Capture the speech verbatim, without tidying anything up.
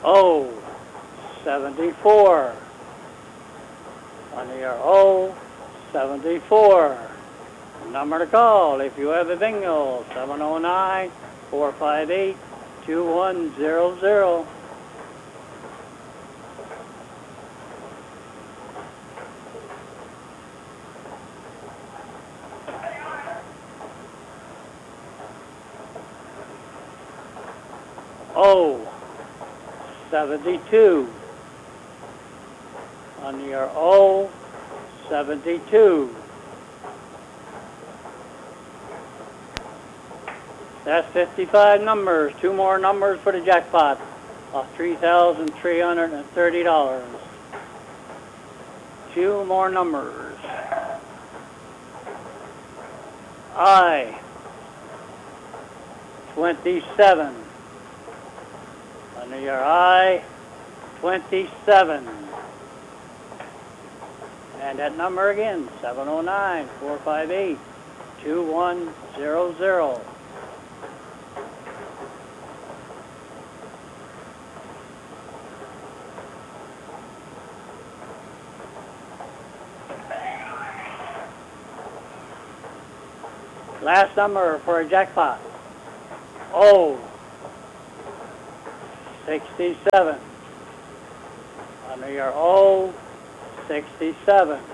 O seventy-four. Under your O seventy-four. Number to call if you have a bingo, seven oh nine, four five eight, two one zero zero. O seventy-two. On your O seventy-two. That's fifty-five numbers. Two more numbers for the jackpot of three thousand three hundred thirty dollars. Two more numbers. I twenty-seven. Under your I twenty-seven. And that number again, seven oh nine, four five eight, two one zero zero. Last number for a jackpot. O sixty-seven. Under your O sixty-seven.